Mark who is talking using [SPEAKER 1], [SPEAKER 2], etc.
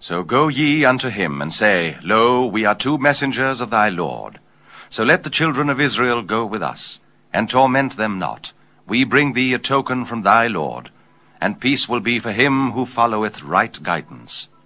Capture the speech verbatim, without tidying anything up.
[SPEAKER 1] So go ye unto him, and say, Lo, we are two messengers of thy Lord. So let the children of Israel go with us, and torment them not. We bring thee a token from thy Lord, and peace will be for him who followeth right guidance.